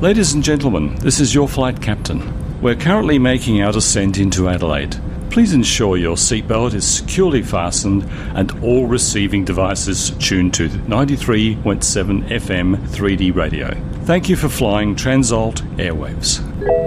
Ladies and gentlemen, this is your flight captain. We're currently making our descent into Adelaide. Please ensure your seatbelt is securely fastened and all receiving devices tuned to 93.7 FM 3D radio. Thank you for flying Transolt Airwaves.